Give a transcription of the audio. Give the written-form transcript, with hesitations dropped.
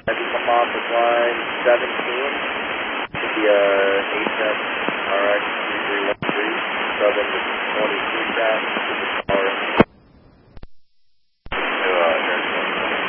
As you come off of line 17, should be a